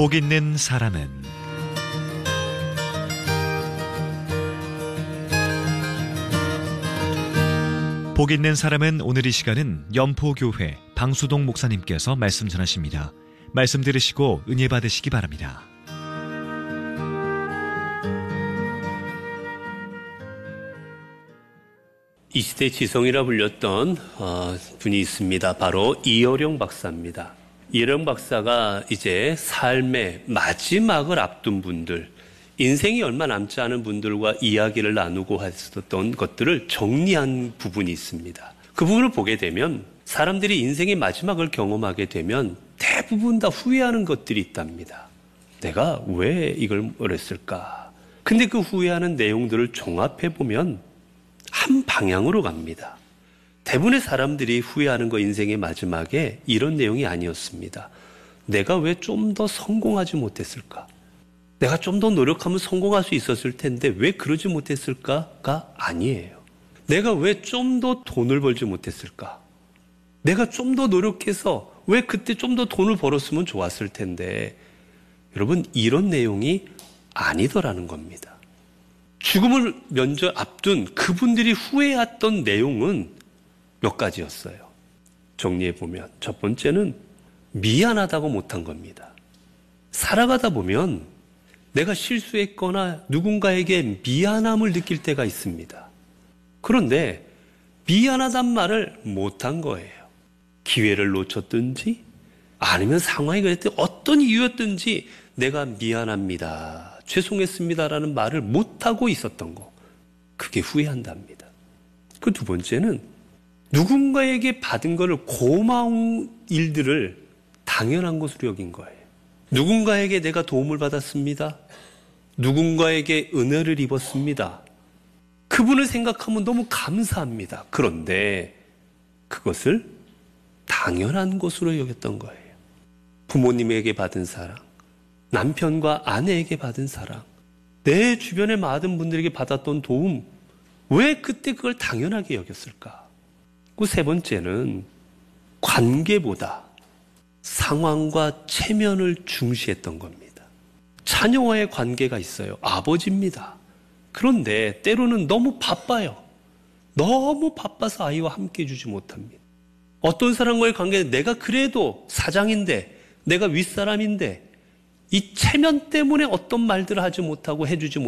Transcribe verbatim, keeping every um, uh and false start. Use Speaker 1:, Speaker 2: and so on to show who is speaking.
Speaker 1: 복 있는 사람은 복 있는 사람은 오늘 이 시간은 연포교회 방수동 목사님께서 말씀 전하십니다. 말씀 들으시고 은혜 받으시기 바랍니다.
Speaker 2: 이 시대 지성이라 불렸던 어, 분이 있습니다. 바로 이어령 박사입니다. 이어령 박사가 이제 삶의 마지막을 앞둔 분들, 인생이 얼마 남지 않은 분들과 이야기를 나누고 했었던 것들을 정리한 부분이 있습니다. 그 부분을 보게 되면 사람들이 인생의 마지막을 경험하게 되면 대부분 다 후회하는 것들이 있답니다. 내가 왜 이걸 했을까? 근데 그 후회하는 내용들을 종합해보면 한 방향으로 갑니다. 대부분의 사람들이 후회하는 거 인생의 마지막에 이런 내용이 아니었습니다. 내가 왜 좀 더 성공하지 못했을까? 내가 좀 더 노력하면 성공할 수 있었을 텐데 왜 그러지 못했을까가 아니에요. 내가 왜 좀 더 돈을 벌지 못했을까? 내가 좀 더 노력해서 왜 그때 좀 더 돈을 벌었으면 좋았을 텐데, 여러분, 이런 내용이 아니더라는 겁니다. 죽음을 면접 앞둔 그분들이 후회했던 내용은 몇 가지였어요. 정리해보면 첫 번째는 미안하다고 못한 겁니다. 살아가다 보면 내가 실수했거나 누군가에게 미안함을 느낄 때가 있습니다. 그런데 미안하단 말을 못한 거예요. 기회를 놓쳤든지 아니면 상황이 그랬든지 어떤 이유였든지 내가 미안합니다, 죄송했습니다라는 말을 못하고 있었던 거, 그게 후회한답니다. 그 두 번째는 누군가에게 받은 것을 고마운 일들을 당연한 것으로 여긴 거예요. 누군가에게 내가 도움을 받았습니다. 누군가에게 은혜를 입었습니다. 그분을 생각하면 너무 감사합니다. 그런데 그것을 당연한 것으로 여겼던 거예요. 부모님에게 받은 사랑, 남편과 아내에게 받은 사랑, 내 주변의 많은 분들에게 받았던 도움, 왜 그때 그걸 당연하게 여겼을까? 그 세 번째는 관계보다 상황과 체면을 중시했던 겁니다. 자녀와의 관계가 있어요. 아버지입니다. 그런데 때로는 너무 바빠요. 너무 바빠서 아이와 함께 해주지 못합니다. 어떤 사람과의 관계는 내가 그래도 사장인데, 내가 윗사람인데 이 체면 때문에 어떤 말들을 하지 못하고 해주지 못합니다.